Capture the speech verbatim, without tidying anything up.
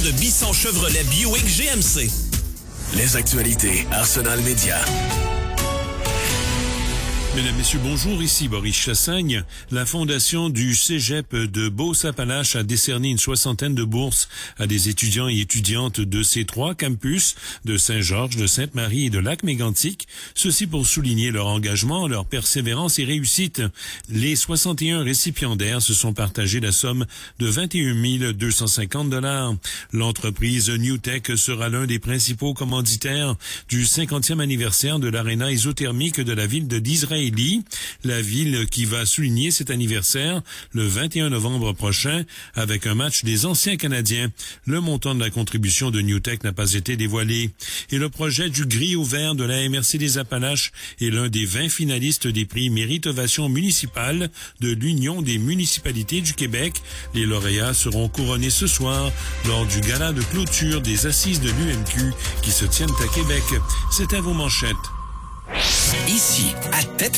de Bisson Chevrolet Buick G M C. Les actualités Arsenal Média. Mesdames, Messieurs, bonjour, ici Boris Chassagne. La fondation du Cégep de Beauce-Appalaches a décerné une soixantaine de bourses à des étudiants et étudiantes de ces trois campus, de Saint-Georges, de Sainte-Marie et de Lac-Mégantic, ceci pour souligner leur engagement, leur persévérance et réussite. Les soixante et un récipiendaires se sont partagés la somme de vingt et un mille deux cent cinquante dollars. L'entreprise Newtech sera l'un des principaux commanditaires du cinquantième anniversaire de l'aréna isothermique de la ville de Disraeli. La ville qui va souligner cet anniversaire le vingt et un novembre prochain avec un match des anciens Canadiens. Le montant de la contribution de Newtech n'a pas été dévoilé. Et le projet du gris au vert de la M R C des Appalaches est l'un des vingt finalistes des prix Méritovation municipale de l'Union des municipalités du Québec. Les lauréats seront couronnés ce soir lors du gala de clôture des assises de l'U M Q qui se tiennent à Québec. C'était vos manchettes. Ici, à Tête